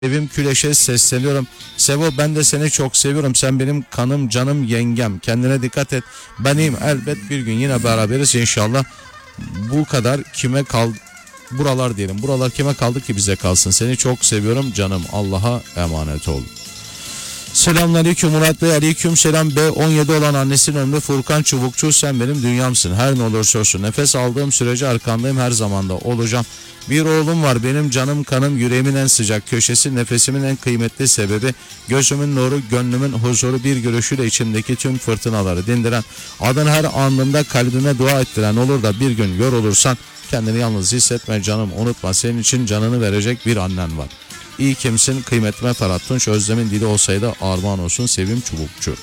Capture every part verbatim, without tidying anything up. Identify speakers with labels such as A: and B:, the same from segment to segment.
A: Evim Küleş'e sesleniyorum. Sevo, ben de seni çok seviyorum. Sen benim kanım, canım, yengem. Kendine dikkat et. Ben iyiyim. Elbet bir gün yine beraberiz inşallah. Bu kadar kime kaldı? Buralar diyelim. Buralar kime kaldı ki bize kalsın. Seni çok seviyorum canım. Allah'a emanet ol. Selamünaleyküm Murat Bey. Aleyküm selam. B on yedi olan annesinin önünde Furkan Çubukçu, sen benim dünyamsın. Her ne olursa olsun nefes aldığım sürece arkandayım, her zamanda olacağım. Bir oğlum var, benim canım kanım, yüreğimin en sıcak köşesi, nefesimin en kıymetli sebebi, gözümün nuru, gönlümün huzuru, bir görüşüyle içimdeki tüm fırtınaları dindiren, adın her anında kalbime dua ettiren, olur da bir gün yor olursan kendini yalnız hissetme canım, unutma senin için canını verecek bir annen var. İyi kimsin, kıymetime Ferhat Tunç, Özlem'in dili olsaydı armağan olsun Sevim Çubukçu.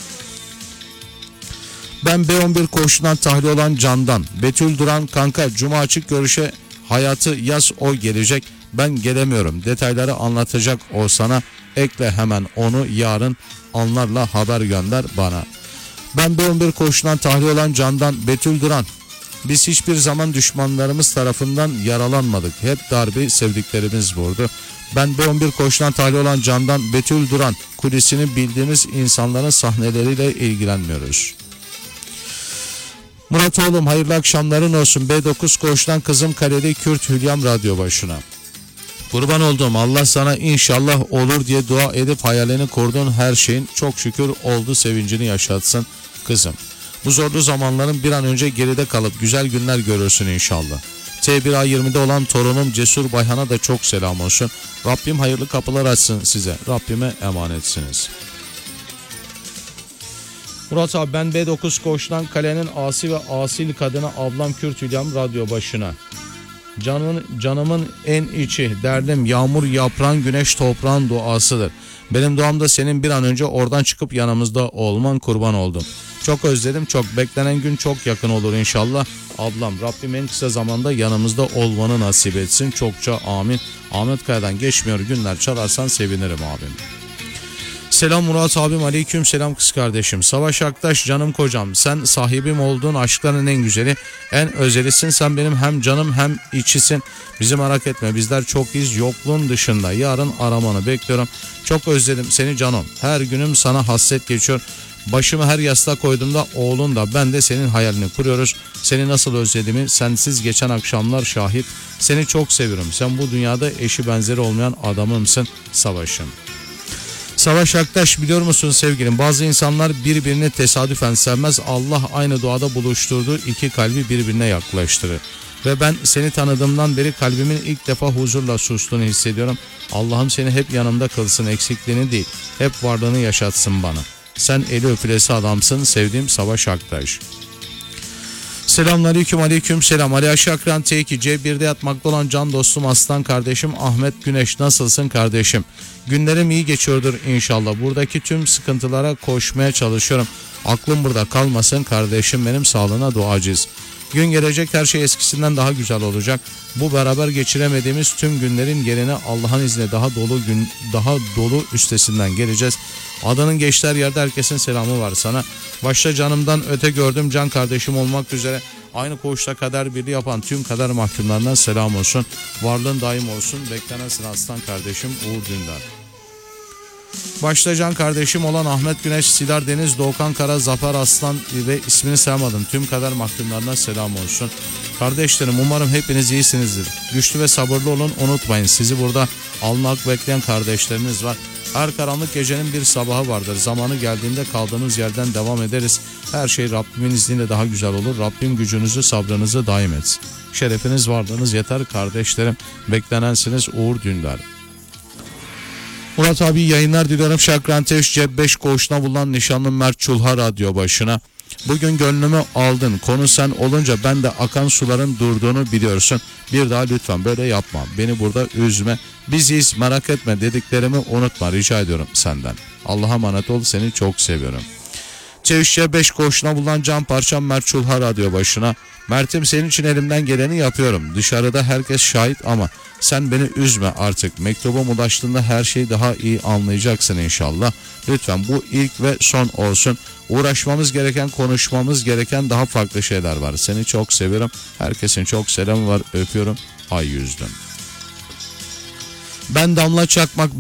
A: Ben B on bir koğuşundan tahliye olan Candan. Betül Duran, kanka cuma açık görüşe, hayatı yaz, o gelecek, ben gelemiyorum, detayları anlatacak o sana, ekle hemen onu, yarın anlarla haber gönder bana. Ben B on bir koğuşundan tahliye olan Candan. Betül Duran, biz hiçbir zaman düşmanlarımız tarafından yaralanmadık, hep darbe sevdiklerimiz vurdu. Ben B on bir koğuşundan tahliye olan Candan. Betül Duran, kulisini bildiğimiz insanların sahneleriyle ilgilenmiyoruz. Murat oğlum, hayırlı akşamların olsun. B dokuz koğuştan kızım Kaleli Kürt Hülyam radyo başına. Kurban olduğum, Allah sana inşallah olur diye dua edip hayalini kurduğun her şeyin çok şükür oldu sevincini yaşatsın kızım. Bu zorlu zamanların bir an önce geride kalıp güzel günler görürsün inşallah. T bir A yirmide olan torunum Cesur Bayhan'a da çok selam olsun. Rabbim hayırlı kapılar açsın size. Rabbime emanetsiniz. Murat abi, ben B dokuz koğuştan kalenin asi ve asil kadını ablam Kürt Hülyam radyo başına. Canın, canımın en içi, derdim yağmur, yaprağın, güneş, toprağın duasıdır. Benim duam da senin bir an önce oradan çıkıp yanımızda olman, kurban oldum. Çok özledim, çok beklenen gün çok yakın olur inşallah. Ablam, Rabbim en kısa zamanda yanımızda olmanı nasip etsin. Çokça amin. Ahmet Kaya'dan geçmiyor günler, çalarsan sevinirim abim. Selam Murat abim, aleyküm selam kız kardeşim. Savaş Aktaş, canım kocam, sen sahibim olduğun aşkların en güzeli, en özelisin. Sen benim hem canım hem içisin. Bizi merak etme, bizler çok iyiyiz yokluğun dışında. Yarın aramanı bekliyorum. Çok özledim seni canım. Her günüm sana hasret geçiyor. Başımı her yastığa koyduğumda oğlun da ben de senin hayalini kuruyoruz. Seni nasıl özlediğimi sensiz geçen akşamlar şahit. Seni çok seviyorum. Sen bu dünyada eşi benzeri olmayan adamımsın Savaş'ım. Savaş Aktaş, biliyor musun sevgilim, bazı insanlar birbirini tesadüfen sevmez. Allah aynı doğada buluşturduğu iki kalbi birbirine yaklaştırır. Ve ben seni tanıdığımdan beri kalbimin ilk defa huzurla sustuğunu hissediyorum. Allah'ım seni hep yanımda kılsın, eksikliğini değil, hep varlığını yaşatsın bana. Sen eli öpülesi adamsın sevdiğim Savaş Aktaş. Selamünaleyküm, aleyküm selam. Ali Aşağı Akran T iki C bir'de yatmakta olan can dostum, aslan kardeşim Ahmet Güneş, nasılsın kardeşim? Günlerim iyi geçiyordur inşallah. Buradaki tüm sıkıntılara koşmaya çalışıyorum. Aklım burada kalmasın kardeşim, benim sağlığına duacıyız. Gün gelecek, her şey eskisinden daha güzel olacak. Bu beraber geçiremediğimiz tüm günlerin yerine Allah'ın izniyle daha dolu gün, daha dolu üstesinden geleceğiz. Adanın geçtiği her yerde herkesin selamı var sana. Başta canımdan öte gördüm can kardeşim olmak üzere aynı koğuşta kader birliği yapan tüm kader mahkumlarından selam olsun. Varlığın daim olsun. Beklenensin aslan kardeşim Uğur Dündar. Başta can kardeşim olan Ahmet Güneş, Sidar Deniz, Doğukan Kara, Zafer Aslan ve ismini saymadım tüm kader mahkumlarına selam olsun. Kardeşlerim, umarım hepiniz iyisinizdir. Güçlü ve sabırlı olun, unutmayın sizi burada almak bekleyen kardeşleriniz var. Her karanlık gecenin bir sabahı vardır. Zamanı geldiğinde kaldığımız yerden devam ederiz. Her şey Rabbimin izniyle daha güzel olur. Rabbim gücünüzü, sabrınızı daim etsin. Şerefiniz, varlığınız yeter kardeşlerim. Beklenensiniz Uğur Dündar. Murat abi, yayınlar diliyorum. Şakran Teş C beş koğuşuna bulunan nişanlım Mert Çulha radyo başına. Bugün gönlümü aldın. Konu sen olunca ben de akan suların durduğunu biliyorsun. Bir daha lütfen böyle yapma. Beni burada üzme. Biziz, merak etme, dediklerimi unutma rica ediyorum senden. Allah'a emanet ol, seni çok seviyorum. C beş koğuşuna bulunan can parçam Mert Çulha radyo başına. Mert'im, senin için elimden geleni yapıyorum. Dışarıda herkes şahit ama sen beni üzme artık. Mektubum ulaştığında her şeyi daha iyi anlayacaksın inşallah. Lütfen bu ilk ve son olsun. Uğraşmamız gereken, konuşmamız gereken daha farklı şeyler var. Seni çok seviyorum. Herkesin çok selamı var. Öpüyorum. Ay yüzdüm. Ben Damla Çakmak